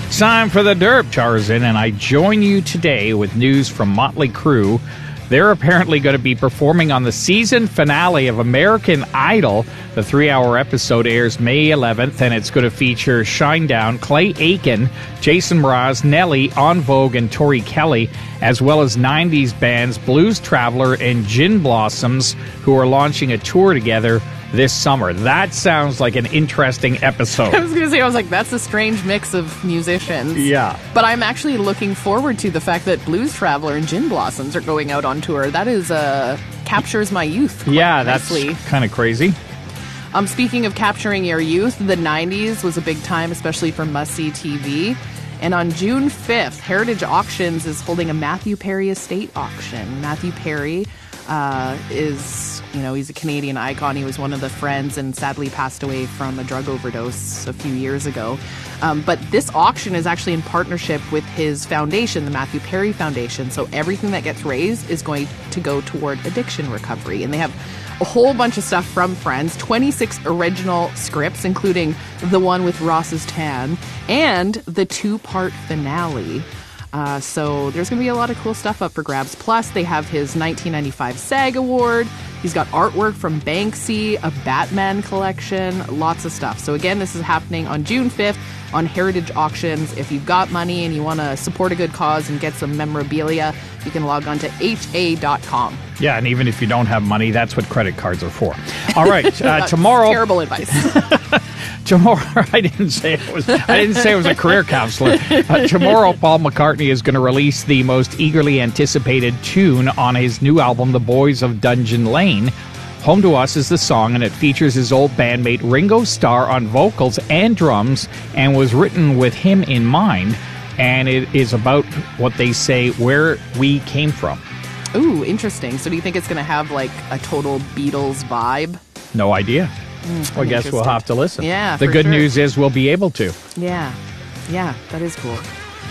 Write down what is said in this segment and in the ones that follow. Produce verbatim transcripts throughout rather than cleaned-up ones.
It's time for the Derp, Tarzan, and I join you today with news from Motley Crue. They're apparently going to be performing on the season finale of American Idol. The three-hour episode airs May eleventh, and it's going to feature Shinedown, Clay Aiken, Jason Mraz, Nelly, En Vogue, and Tori Kelly, as well as nineties bands Blues Traveler and Gin Blossoms, who are launching a tour together this summer. That sounds like an interesting episode. I was going to say, I was like, that's a strange mix of musicians. Yeah. But I'm actually looking forward to the fact that Blues Traveler and Gin Blossoms are going out on tour. That is, uh, captures my youth quite Yeah, nicely. That's kind of crazy. Um, speaking of capturing your youth, the nineties was a big time, especially for must-see T V. And on June fifth, Heritage Auctions is holding a Matthew Perry estate auction. Matthew Perry uh, is, you know, he's a Canadian icon. He was one of the Friends and sadly passed away from a drug overdose a few years ago. Um, but this auction is actually in partnership with his foundation, the Matthew Perry Foundation. So everything that gets raised is going to go toward addiction recovery. And they have a whole bunch of stuff from Friends, twenty-six original scripts, including the one with Ross's tan, and the two-part finale. Uh, so there's going to be a lot of cool stuff up for grabs. Plus, they have his nineteen ninety-five SAG Award. He's got artwork from Banksy, a Batman collection, lots of stuff. So again, this is happening on June fifth on Heritage Auctions. If you've got money and you want to support a good cause and get some memorabilia, you can log on to H A dot com. Yeah, and even if you don't have money, that's what credit cards are for. All right, uh, tomorrow. Terrible advice. Tomorrow, I didn't say it was. I didn't say it was a career counselor. Uh, tomorrow, Paul McCartney is going to release the most eagerly anticipated tune on his new album, The Boys of Dungeon Lane. Home to Us is the song, and it features his old bandmate Ringo Starr on vocals and drums, and was written with him in mind. And it is about what they say where we came from. Ooh, interesting. So do you think it's going to have like a total Beatles vibe? No idea. Mm, well, I guess we'll have to listen. Yeah, The for good sure. news is we'll be able to. Yeah. Yeah, that is cool.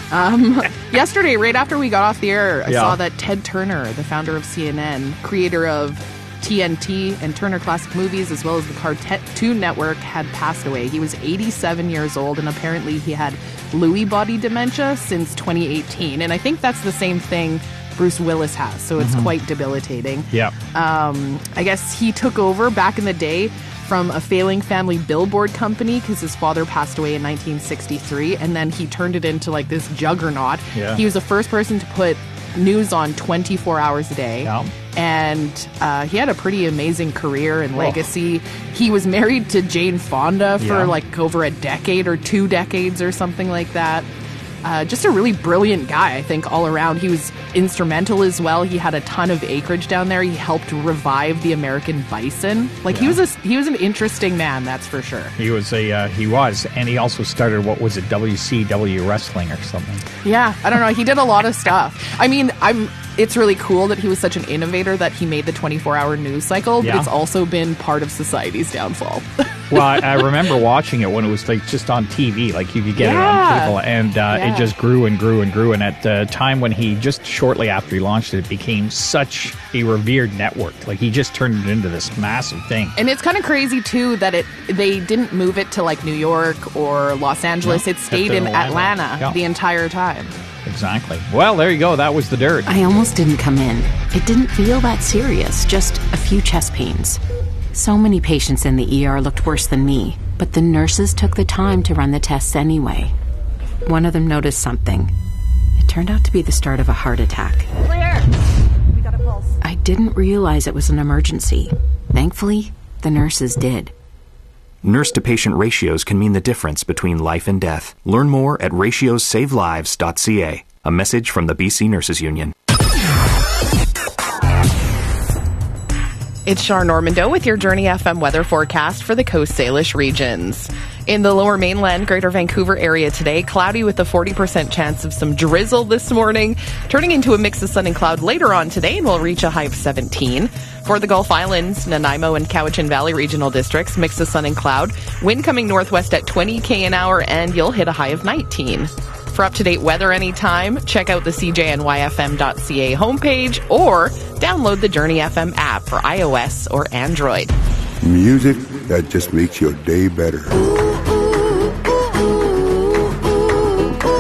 Um, yesterday, right after we got off the air, I Yeah. saw that Ted Turner, the founder of C N N, creator of T N T and Turner Classic Movies, as well as the Cartoon Network, had passed away. He was eighty-seven years old, and apparently he had Lewy body dementia since twenty eighteen. And I think that's the same thing Bruce Willis has, so it's Mhm. quite debilitating. Yeah. Um, I guess he took over back in the day from a failing family billboard company because his father passed away in nineteen sixty-three, and then he turned it into like this juggernaut. Yeah. He was the first person to put news on twenty-four hours a day. Yeah. And uh, he had a pretty amazing career and legacy. He was married to Jane Fonda for Yeah. like over a decade or two decades or something like that. Uh, just a really brilliant guy, I think, all around. He was instrumental as well. He had a ton of acreage down there. He helped revive the American bison. Like he Yeah. was a he was an interesting man, that's for sure. He was a uh, he was, and he also started what was it, W C W wrestling or something. Yeah, I don't know. He did a lot of stuff. I mean, I'm. It's really cool that he was such an innovator that he made the twenty-four hour news cycle, but Yeah. it's also been part of society's downfall. Well, I, I remember watching it when it was like just on T V, like you could get Yeah. it on cable, and uh, Yeah. it just grew and grew and grew. And at the time when he just shortly after he launched it, it became such a revered network. Like he just turned it into this massive thing. And it's kind of crazy too that it they didn't move it to like New York or Los Angeles. No, it stayed kept it in in Atlanta. Atlanta Yeah. the entire time. Exactly. Well, there you go. That was the dirt. I almost didn't come in. It didn't feel that serious, just a few chest pains. So many patients in the E R looked worse than me, but the nurses took the time to run the tests anyway. One of them noticed something. It turned out to be the start of a heart attack. Clear. We got a pulse. I didn't realize it was an emergency. Thankfully, the nurses did. Nurse-to-patient ratios can mean the difference between life and death. Learn more at ratios save lives dot c a. A message from the B C Nurses Union. It's Char Normando with your Journey F M weather forecast for the Coast Salish regions. In the Lower Mainland, Greater Vancouver area today, cloudy with a forty percent chance of some drizzle this morning, turning into a mix of sun and cloud later on today, and will reach a high of seventeen. For the Gulf Islands, Nanaimo and Cowichan Valley regional districts, mix of sun and cloud, wind coming northwest at twenty kilometers an hour, and you'll hit a high of nineteen. For up-to-date weather anytime, check out the C J N Y F M dot C A homepage or download the Journey F M app for iOS or Android. Music that just makes your day better.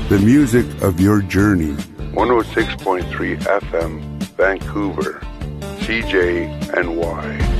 the music of your journey. one oh six point three F M, Vancouver, C J N Y.